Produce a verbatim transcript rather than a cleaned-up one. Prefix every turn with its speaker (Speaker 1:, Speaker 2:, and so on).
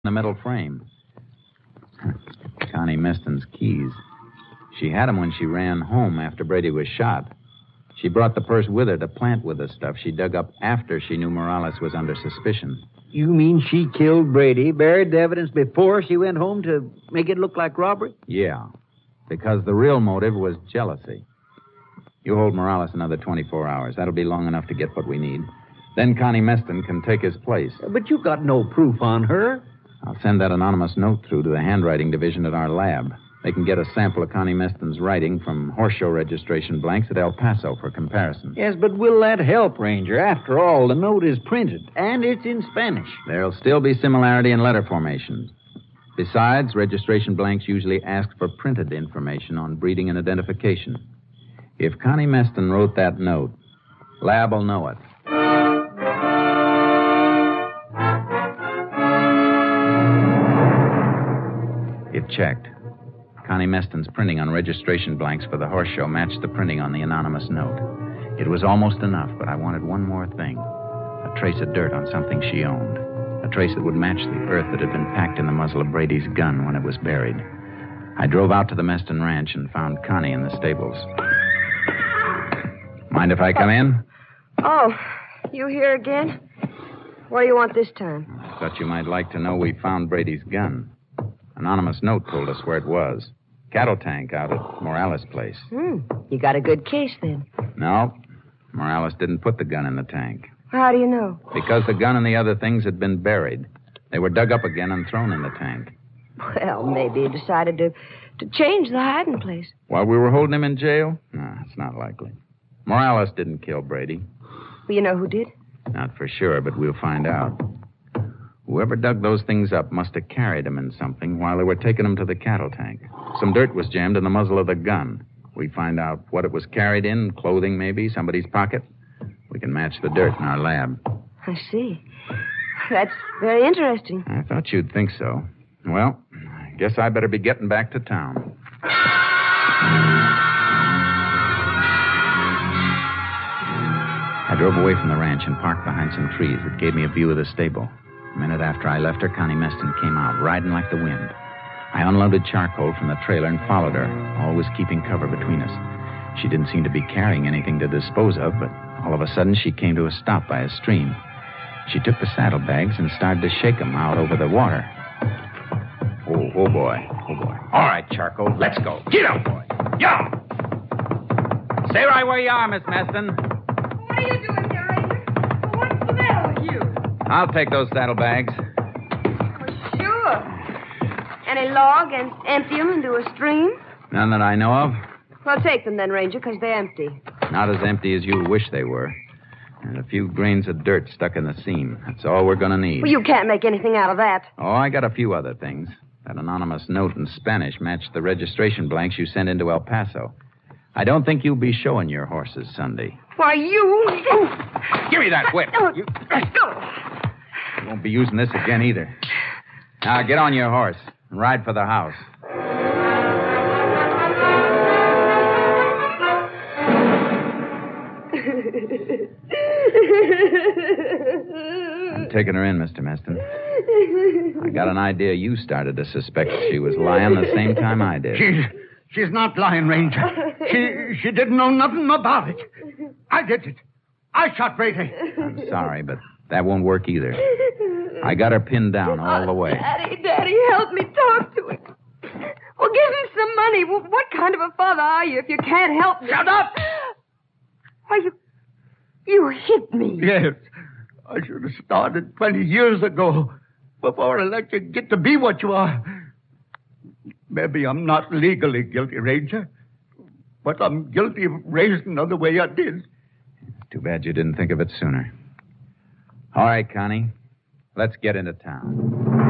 Speaker 1: the metal frame. Connie Meston's keys. She had them when she ran home after Brady was shot. She brought the purse with her to plant with the stuff she dug up after she knew Morales was under suspicion.
Speaker 2: You mean she killed Brady, buried the evidence before she went home to make it look like robbery?
Speaker 1: Yeah, because the real motive was jealousy. You hold Morales another twenty-four hours. That'll be long enough to get what we need. Then Connie Meston can take his place.
Speaker 2: But you got no proof on her.
Speaker 1: I'll send that anonymous note through to the handwriting division at our lab. They can get a sample of Connie Meston's writing from horse show registration blanks at El Paso for comparison.
Speaker 2: Yes, but will that help, Ranger? After all, the note is printed, and it's in Spanish.
Speaker 1: There'll still be similarity in letter formation. Besides, registration blanks usually ask for printed information on breeding and identification. If Connie Meston wrote that note, lab will know it. It checked. Connie Meston's printing on registration blanks for the horse show matched the printing on the anonymous note. It was almost enough, but I wanted one more thing. A trace of dirt on something she owned. A trace that would match the earth that had been packed in the muzzle of Brady's gun when it was buried. I drove out to the Meston ranch and found Connie in the stables. Mind if I come in?
Speaker 3: Oh, you here again? What do you want this time?
Speaker 1: I thought you might like to know we found Brady's gun. Anonymous note told us where it was. Cattle tank out at Morales' place.
Speaker 3: Hmm. You got a good case, then.
Speaker 1: No. Morales didn't put the gun in the tank.
Speaker 3: How do you know?
Speaker 1: Because the gun and the other things had been buried. They were dug up again and thrown in the tank.
Speaker 3: Well, maybe he decided to, to change the hiding place.
Speaker 1: While we were holding him in jail? No, it's not likely. Morales didn't kill Brady.
Speaker 3: Well, you know who did?
Speaker 1: Not for sure, but we'll find out. Whoever dug those things up must have carried them in something while they were taking them to the cattle tank. Some dirt was jammed in the muzzle of the gun. We find out what it was carried in, clothing maybe, somebody's pocket. We can match the dirt in our lab.
Speaker 3: I see. That's very interesting.
Speaker 1: I thought you'd think so. Well, I guess I better be getting back to town. I drove away from the ranch and parked behind some trees that gave me a view of the stable. A minute after I left her, Connie Meston came out, riding like the wind. I unloaded charcoal from the trailer and followed her, always keeping cover between us. She didn't seem to be carrying anything to dispose of, but all of a sudden she came to a stop by a stream. She took the saddlebags and started to shake them out over the water. Oh, oh, boy. Oh, boy. All right, Charcoal, let's go. Get up, boy. Yeah. Stay right where you are, Miss Meston.
Speaker 3: What are you doing here, Ranger? What's the matter with you?
Speaker 1: I'll take those saddlebags.
Speaker 3: Well, sure. Any log and empty them into a stream?
Speaker 1: None that I know of.
Speaker 3: Well, take them then, Ranger, because they're empty.
Speaker 1: Not as empty as you wish they were. And a few grains of dirt stuck in the seam. That's all we're going to need.
Speaker 3: Well, you can't make anything out of that.
Speaker 1: Oh, I got a few other things. That anonymous note in Spanish matched the registration blanks you sent into El Paso. I don't think you'll be showing your horses Sunday.
Speaker 3: Why, you...
Speaker 1: Give me that whip. You...
Speaker 3: Go.
Speaker 1: You won't be using this again either. Now, get on your horse and ride for the house. I'm taking her in, Mister Meston. I got an idea you started to suspect she was lying the same time I did.
Speaker 4: She's, she's not lying, Ranger. She, she didn't know nothing about it. I did it. I shot Brady.
Speaker 1: I'm sorry, but that won't work either. I got her pinned down all the way.
Speaker 3: Daddy, Daddy, help me talk to him. Well, give him some money. Well, what kind of a father are you if you can't help me?
Speaker 4: Shut up!
Speaker 3: Why, you... You hit me.
Speaker 4: Yes. I should have started twenty years ago before I let you get to be what you are. Maybe I'm not legally guilty, Ranger, but I'm guilty of raising her the way I did.
Speaker 1: Too bad you didn't think of it sooner. All right, Connie. Let's get into town.